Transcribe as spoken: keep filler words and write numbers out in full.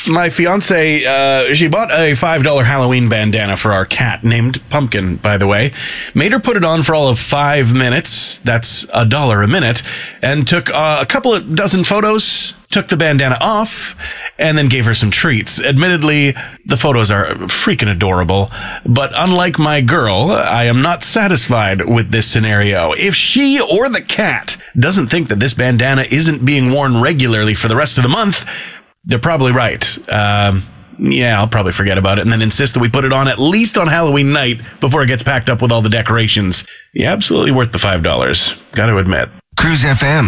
My fiance, uh, she bought a five dollar Halloween bandana for our cat, named Pumpkin, by the way. Made her put it on for all of five minutes. That's a dollar a minute. And took uh, a couple of dozen photos, took the bandana off, and then gave her some treats. Admittedly, the photos are freaking adorable. But unlike my girl, I am not satisfied with this scenario. If she or the cat doesn't think that this bandana isn't being worn regularly for the rest of the month, they're probably right. Um, yeah, I'll probably forget about it and then insist that we put it on at least on Halloween night before it gets packed up with all the decorations. Yeah, absolutely worth the five dollars. Got to admit. Cruise F M.